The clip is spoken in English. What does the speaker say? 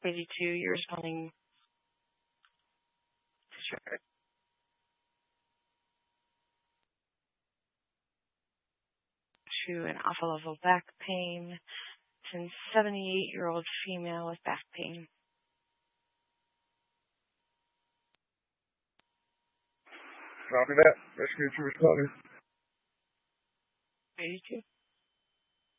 82, you're responding to an alpha level back pain. It's a 78-year-old female with back pain. Copy that. Rescue to responding. 82.